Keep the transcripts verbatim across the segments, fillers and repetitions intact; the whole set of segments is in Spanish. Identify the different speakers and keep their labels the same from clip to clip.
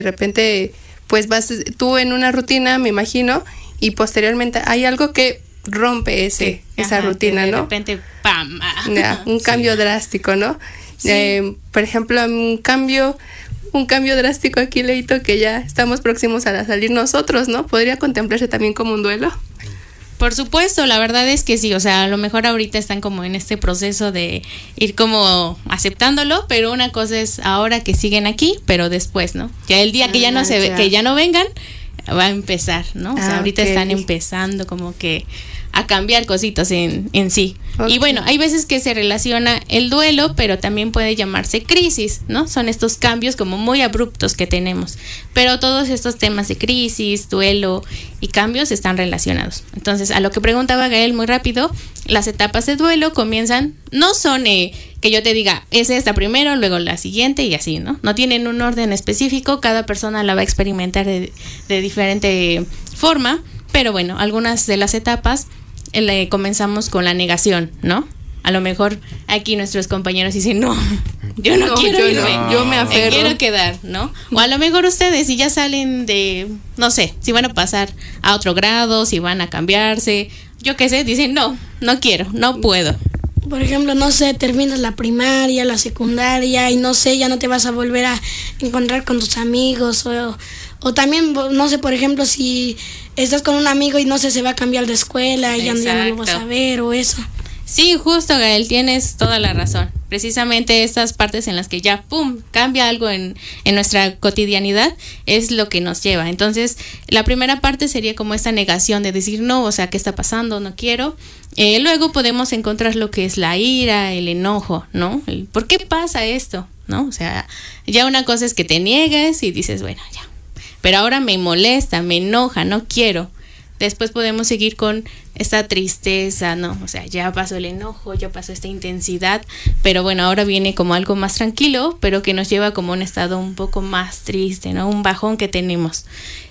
Speaker 1: repente, pues vas tú en una rutina, me imagino, y posteriormente hay algo que rompe ese
Speaker 2: Sí,
Speaker 1: esa
Speaker 2: ajá,
Speaker 1: rutina,
Speaker 2: de
Speaker 1: ¿no?
Speaker 2: De repente, ¡pam!
Speaker 1: Ya, un cambio
Speaker 2: Sí.
Speaker 1: drástico, ¿no?
Speaker 2: Sí.
Speaker 1: Eh, por ejemplo, un cambio, un cambio drástico aquí, Leito, que ya estamos próximos a salir nosotros, ¿no? ¿Podría contemplarse también como un duelo?
Speaker 2: Por supuesto, la verdad es que sí, o sea, a lo mejor ahorita están como en este proceso de ir como aceptándolo, pero una cosa es ahora que siguen aquí, pero después, ¿no? Ya el día que ya no
Speaker 1: Ah,
Speaker 2: se ve,
Speaker 1: ya.
Speaker 2: que ya no vengan, va a empezar, ¿no? O sea,
Speaker 1: Ah,
Speaker 2: ahorita
Speaker 1: ok.
Speaker 2: están empezando como que a cambiar cositas en, en sí.
Speaker 1: Ok.
Speaker 2: Y bueno, hay veces que se relaciona el duelo, pero también puede llamarse crisis, ¿no? Son estos cambios como muy abruptos que tenemos. Pero todos estos temas de crisis, duelo y cambios están relacionados. Entonces, a lo que preguntaba Gael muy rápido, las etapas de duelo comienzan, no son eh, que yo te diga, es esta primero, luego la siguiente y así, ¿no? No tienen un orden específico, cada persona la va a experimentar de, de diferente forma, pero bueno, algunas de las etapas le comenzamos con la negación, ¿no? A lo mejor aquí nuestros compañeros dicen, no, yo no,
Speaker 1: No,
Speaker 2: quiero
Speaker 1: yo
Speaker 2: irme,
Speaker 1: no, yo me aferro.
Speaker 2: quiero quedar, ¿no? O a lo mejor ustedes si ya salen de, no sé, si van a pasar a otro grado, si van a cambiarse, yo qué sé, dicen, no, no quiero, no puedo.
Speaker 3: Por ejemplo, no sé, terminas la primaria, la secundaria y no sé, ya no te vas a volver a encontrar con tus amigos o, o también, no sé, por ejemplo, si estás con un amigo y no sé, se va a cambiar de escuela y ya, ya no lo vas a
Speaker 2: Exacto.
Speaker 3: ver o eso.
Speaker 2: Sí, justo, Gael, tienes toda la razón. Precisamente estas partes en las que ya, pum, cambia algo en, en nuestra cotidianidad es lo que nos lleva. Entonces, la primera parte sería como esta negación de decir no, o sea, ¿qué está pasando? No quiero. Eh, luego podemos encontrar lo que es la ira, el enojo, ¿no? El, ¿por qué pasa esto? ¿No? O sea, ya una cosa es que te niegues y dices, bueno, ya. Pero ahora me molesta, me enoja, no quiero. Después podemos seguir con esta tristeza, ¿no? O sea, ya pasó el enojo, ya pasó esta intensidad, pero bueno, ahora viene como algo más tranquilo, pero que nos lleva como a un estado un poco más triste, ¿no? Un bajón que tenemos.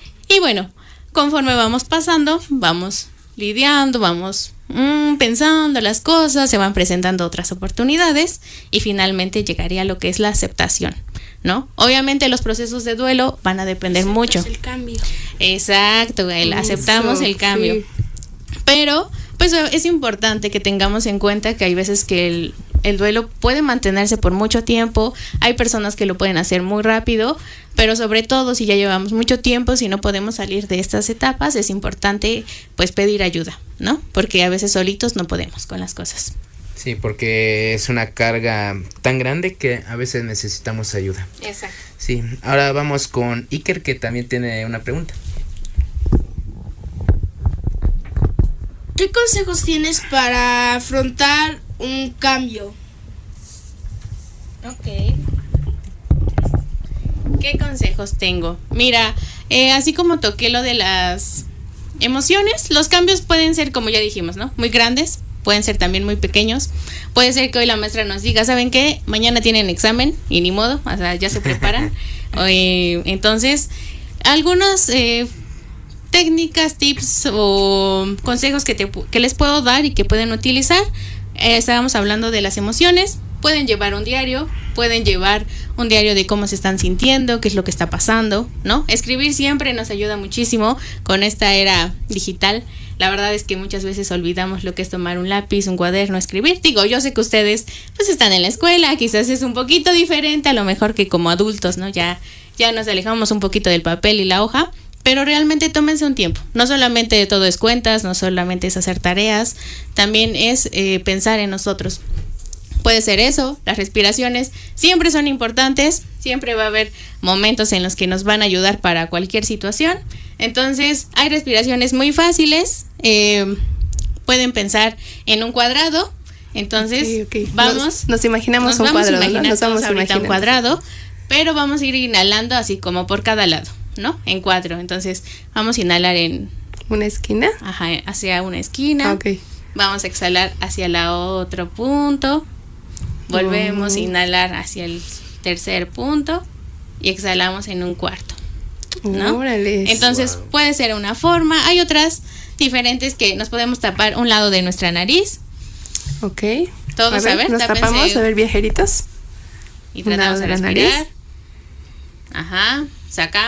Speaker 2: Y bueno, conforme vamos pasando, vamos lidiando, vamos mmm, pensando las cosas, se van presentando otras oportunidades y finalmente llegaría a lo que es la aceptación, ¿no? Obviamente los procesos de duelo van a depender
Speaker 3: Aceptas
Speaker 2: mucho.
Speaker 3: el cambio.
Speaker 2: Exacto, Gael, aceptamos
Speaker 1: Eso,
Speaker 2: el cambio.
Speaker 1: sí.
Speaker 2: Pero, pues es importante que tengamos en cuenta que hay veces que el, el duelo puede mantenerse por mucho tiempo, hay personas que lo pueden hacer muy rápido, pero sobre todo si ya llevamos mucho tiempo, si no podemos salir de estas etapas, es importante pues pedir ayuda, ¿no? Porque a veces solitos no podemos con las cosas.
Speaker 4: Sí, porque es una carga tan grande que a veces necesitamos ayuda.
Speaker 2: Exacto.
Speaker 4: Sí, ahora vamos con Iker, que también tiene una pregunta.
Speaker 5: ¿Qué consejos tienes para afrontar un cambio?
Speaker 2: Ok. ¿Qué consejos tengo? Mira, eh, así como toqué lo de las emociones, los cambios pueden ser, como ya dijimos, ¿no? Muy grandes, pueden ser también muy pequeños. Puede ser que hoy la maestra nos diga, ¿saben qué? Mañana tienen examen y ni modo, o sea, ya se preparan. eh, entonces, algunos eh, técnicas, tips o consejos que, te, que les puedo dar y que pueden utilizar. Eh, estábamos hablando de las emociones. Pueden llevar un diario, pueden llevar un diario de cómo se están sintiendo, qué es lo que está pasando, ¿no? Escribir siempre nos ayuda muchísimo con esta era digital. La verdad es que muchas veces olvidamos lo que es tomar un lápiz, un cuaderno, escribir. Digo, yo sé que ustedes pues están en la escuela, quizás es un poquito diferente a lo mejor que como adultos, ¿no? Ya, ya nos alejamos un poquito del papel y la hoja, pero realmente tómense un tiempo. No solamente todo es cuentas, no solamente es hacer tareas, también es eh, pensar en nosotros. Puede ser eso, las respiraciones siempre son importantes, siempre va a haber momentos en los que nos van a ayudar para cualquier situación. Entonces, hay respiraciones muy fáciles, eh, pueden pensar en un cuadrado. Entonces,
Speaker 1: Okay, okay.
Speaker 2: vamos,
Speaker 1: nos, nos imaginamos
Speaker 2: nos
Speaker 1: un
Speaker 2: vamos
Speaker 1: cuadrado,
Speaker 2: a imaginar
Speaker 1: ¿no? Nos
Speaker 2: todos
Speaker 1: vamos a
Speaker 2: ahorita un
Speaker 1: imaginar.
Speaker 2: cuadrado, pero vamos a ir inhalando así como por cada lado, ¿no? En cuatro. Entonces, vamos a inhalar en
Speaker 1: ¿Una esquina?
Speaker 2: ajá, hacia una esquina.
Speaker 1: Ok.
Speaker 2: Vamos a exhalar hacia el otro punto. Volvemos
Speaker 1: Oh.
Speaker 2: a inhalar hacia el tercer punto y exhalamos en un cuarto, ¿no?
Speaker 1: Órale.
Speaker 2: Entonces
Speaker 4: Wow.
Speaker 2: puede ser una forma. Hay otras diferentes que nos podemos tapar un lado de nuestra nariz.
Speaker 1: Ok.
Speaker 2: Todos,
Speaker 1: a ver,
Speaker 2: a ver,
Speaker 1: nos
Speaker 2: tápense
Speaker 1: tapamos, a ver, viajeritos.
Speaker 2: y
Speaker 1: un lado
Speaker 2: tratamos de
Speaker 1: de la
Speaker 2: respirar.
Speaker 1: nariz.
Speaker 2: Ajá, sacamos.